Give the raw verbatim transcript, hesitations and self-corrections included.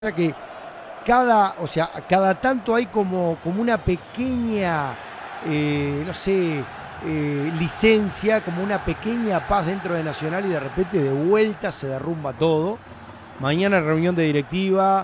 que cada, o sea, cada tanto hay como, como una pequeña, eh, no sé, eh, licencia, como una pequeña paz dentro de Nacional y de repente de vuelta se derrumba todo. Mañana reunión de directiva,